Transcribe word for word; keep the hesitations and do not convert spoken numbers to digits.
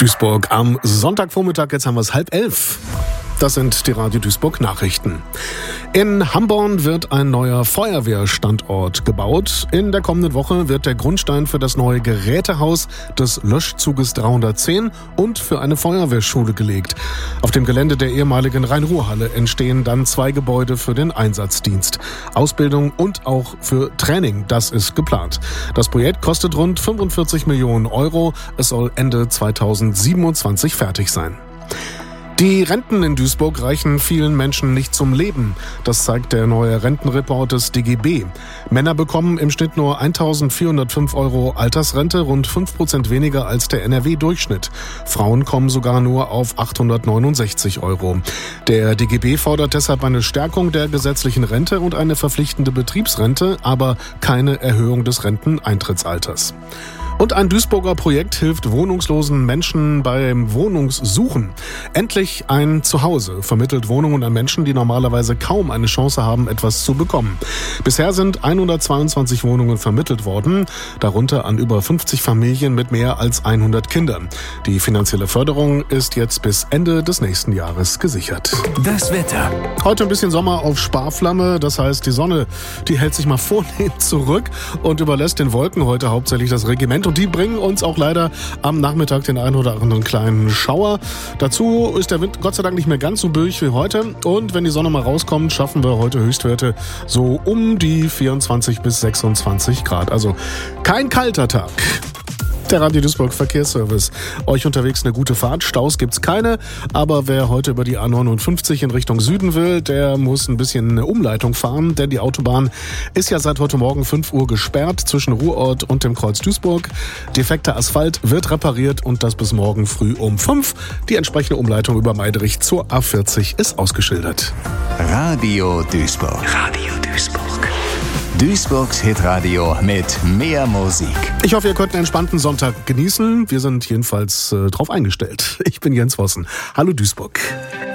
Duisburg am Sonntagvormittag, jetzt haben wir es halb elf. Das sind die Radio Duisburg Nachrichten. In Hamborn wird ein neuer Feuerwehrstandort gebaut. In der kommenden Woche wird der Grundstein für das neue Gerätehaus des Löschzuges dreihundertzehn und für eine Feuerwehrschule gelegt. Auf dem Gelände der ehemaligen Rhein-Ruhr-Halle entstehen dann zwei Gebäude für den Einsatzdienst. Ausbildung und auch für Training, das ist geplant. Das Projekt kostet rund fünfundvierzig Millionen Euro. Es soll Ende zweitausendsiebenundzwanzig fertig sein. Die Renten in Duisburg reichen vielen Menschen nicht zum Leben. Das zeigt der neue Rentenreport des D G B. Männer bekommen im Schnitt nur eintausendvierhundertfünf Euro Altersrente, rund fünf Prozent weniger als der N R W-Durchschnitt. Frauen kommen sogar nur auf achthundertneunundsechzig Euro. Der D G B fordert deshalb eine Stärkung der gesetzlichen Rente und eine verpflichtende Betriebsrente, aber keine Erhöhung des Renteneintrittsalters. Und ein Duisburger Projekt hilft wohnungslosen Menschen beim Wohnungssuchen. Endlich ein Zuhause vermittelt Wohnungen an Menschen, die normalerweise kaum eine Chance haben, etwas zu bekommen. Bisher sind hundertzweiundzwanzig Wohnungen vermittelt worden, darunter an über fünfzig Familien mit mehr als hundert Kindern. Die finanzielle Förderung ist jetzt bis Ende des nächsten Jahres gesichert. Das Wetter. Heute ein bisschen Sommer auf Sparflamme, das heißt, die Sonne, die hält sich mal vornehm zurück und überlässt den Wolken heute hauptsächlich das Regiment. Und die bringen uns auch leider am Nachmittag den einen oder anderen kleinen Schauer. Dazu ist der Wind Gott sei Dank nicht mehr ganz so böig wie heute. Und wenn die Sonne mal rauskommt, schaffen wir heute Höchstwerte so um die vierundzwanzig bis sechsundzwanzig Grad. Also kein kalter Tag. Der Radio Duisburg Verkehrsservice. Euch unterwegs eine gute Fahrt. Staus gibt's keine. Aber wer heute über die A neunundfünfzig in Richtung Süden will, der muss ein bisschen eine Umleitung fahren. Denn die Autobahn ist ja seit heute Morgen fünf Uhr gesperrt zwischen Ruhrort und dem Kreuz Duisburg. Defekter Asphalt wird repariert und das bis morgen früh um fünf. Die entsprechende Umleitung über Meiderich zur A vierzig ist ausgeschildert. Radio Duisburg. Radio Duisburg. Duisburgs Hitradio mit mehr Musik. Ich hoffe, ihr könnt einen entspannten Sonntag genießen. Wir sind jedenfalls äh, drauf eingestellt. Ich bin Jens Vossen. Hallo Duisburg.